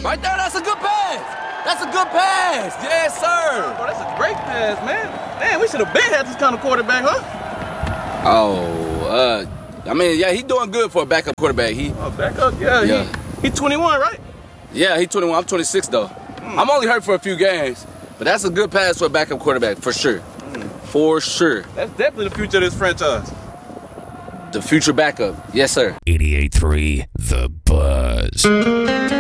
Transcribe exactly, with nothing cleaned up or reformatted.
Right there, that's a good pass. That's a good pass. Yes, sir. Bro, that's a great pass, man. Man, we should have been had this kind of quarterback, huh? Oh, uh, I mean, yeah, he doing good for a backup quarterback. He, oh, backup, yeah, yeah. He, he twenty-one, right? Yeah, he twenty-one. I'm twenty-six though. Mm. I'm only hurt for a few games, but that's a good pass for a backup quarterback for sure. Mm. For sure. That's definitely the future of this franchise. The future backup, yes, sir. eighty-eight point three The Buzz.